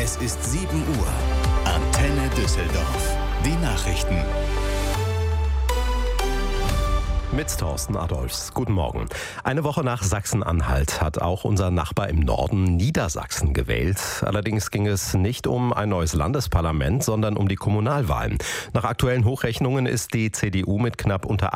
Es ist 7 Uhr. Antenne Düsseldorf. Die Nachrichten. Mit Thorsten Adolfs. Guten Morgen. Eine Woche nach Sachsen-Anhalt hat auch unser Nachbar im Norden Niedersachsen gewählt. Allerdings ging es nicht um ein neues Landesparlament, sondern um die Kommunalwahlen. Nach aktuellen Hochrechnungen ist die CDU mit knapp unter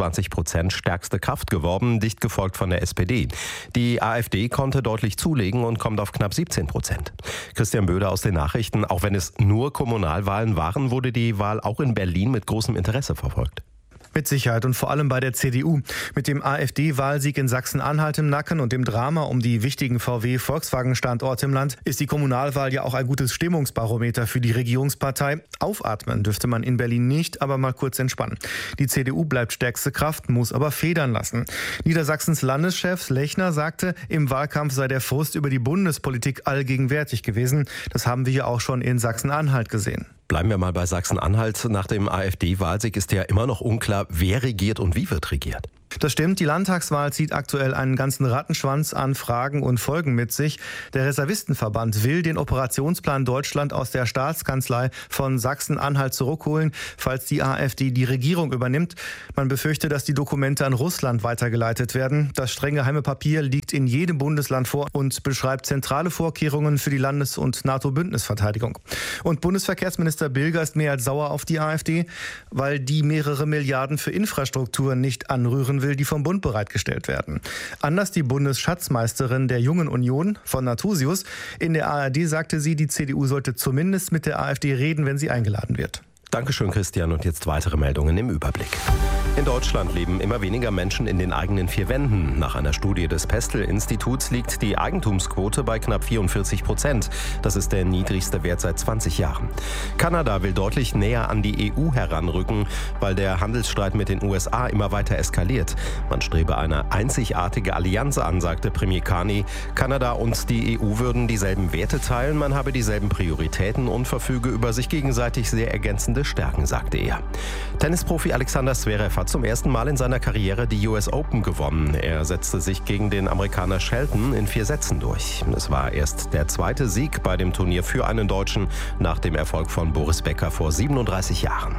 28% stärkste Kraft geworden, dicht gefolgt von der SPD. Die AfD konnte deutlich zulegen und kommt auf knapp 17%. Christian Böder aus den Nachrichten. Auch wenn es nur Kommunalwahlen waren, wurde die Wahl auch in Berlin mit großem Interesse verfolgt. Mit Sicherheit und vor allem bei der CDU. Mit dem AfD-Wahlsieg in Sachsen-Anhalt im Nacken und dem Drama um die wichtigen VW-Volkswagen-Standorte im Land ist die Kommunalwahl ja auch ein gutes Stimmungsbarometer für die Regierungspartei. Aufatmen dürfte man in Berlin nicht, aber mal kurz entspannen. Die CDU bleibt stärkste Kraft, muss aber federn lassen. Niedersachsens Landeschef Lechner sagte, im Wahlkampf sei der Frust über die Bundespolitik allgegenwärtig gewesen. Das haben wir ja auch schon in Sachsen-Anhalt gesehen. Bleiben wir mal bei Sachsen-Anhalt. Nach dem AfD-Wahlsieg ist ja immer noch unklar, wer regiert und wie wird regiert. Das stimmt, die Landtagswahl zieht aktuell einen ganzen Rattenschwanz an Fragen und Folgen mit sich. Der Reservistenverband will den Operationsplan Deutschland aus der Staatskanzlei von Sachsen-Anhalt zurückholen, falls die AfD die Regierung übernimmt. Man befürchtet, dass die Dokumente an Russland weitergeleitet werden. Das streng geheime Papier liegt in jedem Bundesland vor und beschreibt zentrale Vorkehrungen für die Landes- und NATO-Bündnisverteidigung. Und Bundesverkehrsminister Bilger ist mehr als sauer auf die AfD, weil die mehrere Milliarden für Infrastruktur nicht anrühren will, die vom Bund bereitgestellt werden. Anders die Bundesschatzmeisterin der Jungen Union von Nathusius. In der ARD sagte sie, die CDU sollte zumindest mit der AfD reden, wenn sie eingeladen wird. Dankeschön, Christian. Und jetzt weitere Meldungen im Überblick. In Deutschland leben immer weniger Menschen in den eigenen 4 Wänden. Nach einer Studie des Pestel-Instituts liegt die Eigentumsquote bei knapp 44%. Das ist der niedrigste Wert seit 20 Jahren. Kanada will deutlich näher an die EU heranrücken, weil der Handelsstreit mit den USA immer weiter eskaliert. Man strebe eine einzigartige Allianz an, sagte Premier Carney. Kanada und die EU würden dieselben Werte teilen, man habe dieselben Prioritäten und verfüge über sich gegenseitig sehr ergänzende Stärken, sagte er. Tennisprofi Alexander Zverev hat zum ersten Mal in seiner Karriere die US Open gewonnen. Er setzte sich gegen den Amerikaner Shelton in 4 Sätzen durch. Es war erst der zweite Sieg bei dem Turnier für einen Deutschen nach dem Erfolg von Boris Becker vor 37 Jahren.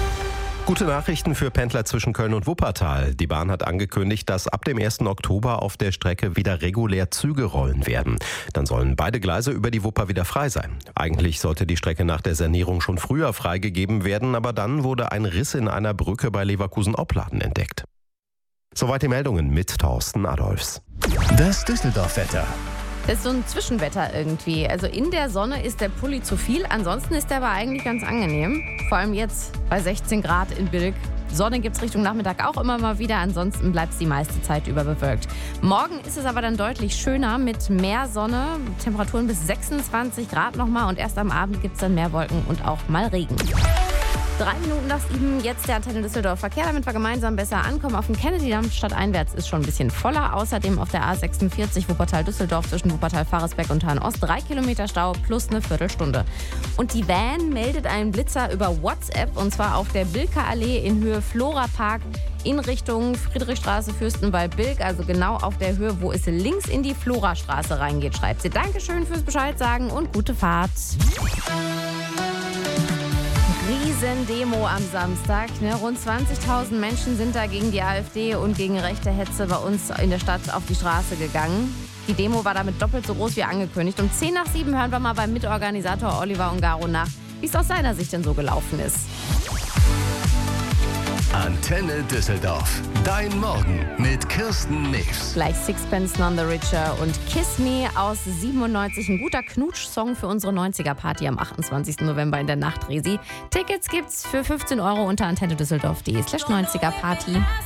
Gute Nachrichten für Pendler zwischen Köln und Wuppertal. Die Bahn hat angekündigt, dass ab dem 1. Oktober auf der Strecke wieder regulär Züge rollen werden. Dann sollen beide Gleise über die Wupper wieder frei sein. Eigentlich sollte die Strecke nach der Sanierung schon früher freigegeben werden, aber dann wurde ein Riss in einer Brücke bei Leverkusen-Opladen entdeckt. Soweit die Meldungen mit Thorsten Adolfs. Das Düsseldorf-Wetter. Das ist so ein Zwischenwetter irgendwie. Also in der Sonne ist der Pulli zu viel, ansonsten ist der aber eigentlich ganz angenehm. Vor allem jetzt bei 16 Grad in Bilk. Sonne gibt es Richtung Nachmittag auch immer mal wieder, ansonsten bleibt es die meiste Zeit über bewölkt. Morgen ist es aber dann deutlich schöner mit mehr Sonne, Temperaturen bis 26 Grad nochmal und erst am Abend gibt es dann mehr Wolken und auch mal Regen. 3 Minuten nach 7, jetzt der Antenne Düsseldorf Verkehr, damit wir gemeinsam besser ankommen. Auf dem Kennedy-Damm stadteinwärts ist schon ein bisschen voller. Außerdem auf der A46 Wuppertal-Düsseldorf zwischen Wuppertal-Faresbeck und Hahn-Ost 3 Kilometer Stau plus eine Viertelstunde. Und die Van meldet einen Blitzer über WhatsApp und zwar auf der Bilker Allee in Höhe Flora-Park in Richtung Friedrichstraße, Fürstenwald-Bilk, also genau auf der Höhe, wo es links in die Florastraße reingeht, schreibt sie. Dankeschön fürs Bescheid sagen und gute Fahrt. Riesendemo am Samstag. Rund 20.000 Menschen sind da gegen die AfD und gegen rechte Hetze bei uns in der Stadt auf die Straße gegangen. Die Demo war damit doppelt so groß wie angekündigt. Um 10 nach 7 hören wir mal beim Mitorganisator Oliver Ungaro nach, wie es aus seiner Sicht denn so gelaufen ist. Antenne Düsseldorf. Dein Morgen mit Kirsten News. Gleich Sixpence None the Richer und Kiss Me aus 97. Ein guter Knutsch-Song für unsere 90er-Party am 28. November in der Nachtresi. Tickets gibt's für 15 € unter antennedüsseldorf.de/90er-Party.